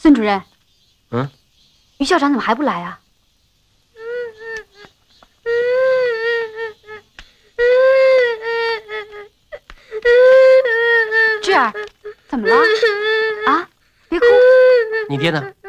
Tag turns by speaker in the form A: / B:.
A: 孙主任，
B: 嗯，
A: 于校长怎么还不来啊？志儿，怎么了？啊，别哭。
B: 你爹呢？